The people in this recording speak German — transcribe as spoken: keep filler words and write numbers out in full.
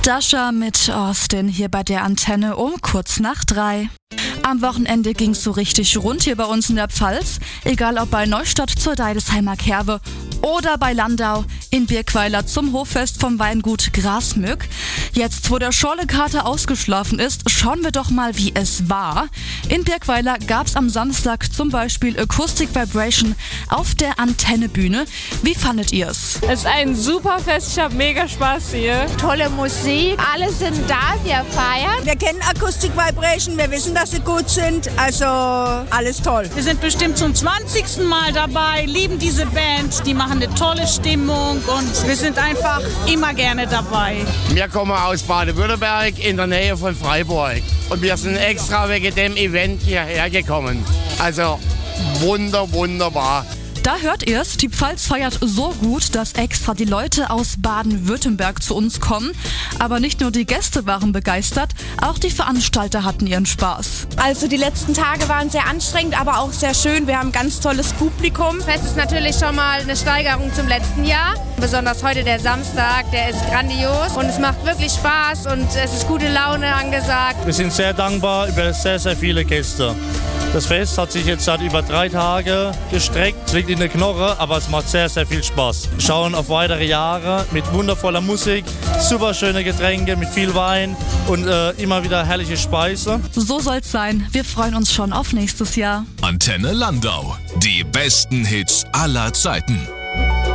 Dasha mit Austin hier bei der Antenne um kurz nach drei. Am Wochenende ging's so richtig rund hier bei uns in der Pfalz. Egal ob bei Neustadt zur Deidesheimer Kerwe oder bei Landau in Birkweiler zum Hoffest vom Weingut Grasmück. Jetzt, wo der Schorlekater ausgeschlafen ist, schauen wir doch mal, wie es war. In Birkweiler gab's am Samstag zum Beispiel Acoustic Vibration auf der Antennebühne. Wie fandet ihr's? Es ist ein super Fest, ich habe mega Spaß hier. Tolle Musik, alle sind da, wir feiern. Wir kennen Acoustic Vibration, wir wissen, dass sie gut sind, also alles toll. Wir sind bestimmt zum zwanzigsten Mal dabei, lieben diese Band, die machen eine tolle Stimmung und wir sind einfach immer gerne dabei. Wir kommen aus Baden-Württemberg in der Nähe von Freiburg und wir sind extra wegen dem Event hierher gekommen. Also wunder, wunderbar. Da hört ihr's, die Pfalz feiert so gut, dass extra die Leute aus Baden-Württemberg zu uns kommen. Aber nicht nur die Gäste waren begeistert, auch die Veranstalter hatten ihren Spaß. Also die letzten Tage waren sehr anstrengend, aber auch sehr schön. Wir haben ein ganz tolles Publikum. Das Fest ist natürlich schon mal eine Steigerung zum letzten Jahr. Besonders heute der Samstag, der ist grandios und es macht wirklich Spaß und es ist gute Laune angesagt. Wir sind sehr dankbar über sehr, sehr viele Gäste. Das Fest hat sich jetzt seit über drei Tagen gestreckt. Es liegt in der Knoche, aber es macht sehr, sehr viel Spaß. Wir schauen auf weitere Jahre mit wundervoller Musik, super schöne Getränke mit viel Wein und äh, immer wieder herrliche Speise. So soll's sein. Wir freuen uns schon auf nächstes Jahr. Antenne Landau. Die besten Hits aller Zeiten.